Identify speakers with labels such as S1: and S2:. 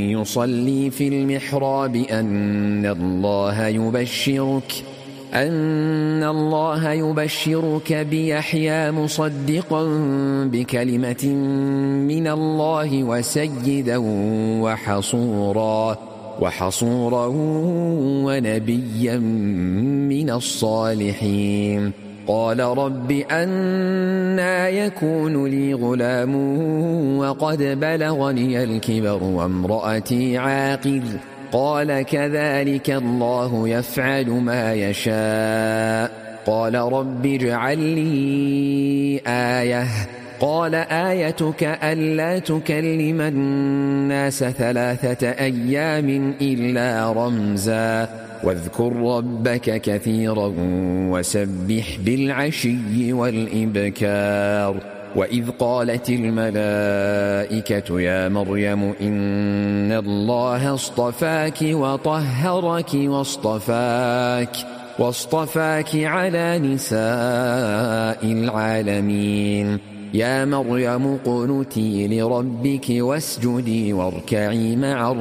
S1: يصلي في المحراب أن الله يبشرك بيحيى مصدقا بكلمة من الله وسيدا وحصورا ونبيا من الصالحين. قال رب أنى يكون لي غلام وقد بلغني الكبر وامرأتي عاقر؟ قال كذلك الله يفعل ما يشاء. قال رب اجعل لي آية. قال آيتك ألا تكلم الناس 3 أيام إلا رمزا واذكر ربك كثيرا وسبح بالعشي والإبكار. وإذ قالت الملائكة يا مريم إن الله اصطفاك وطهرك واصطفاك على نساء العالمين. يا مريم اقنتي لربك واسجدي واركعي مع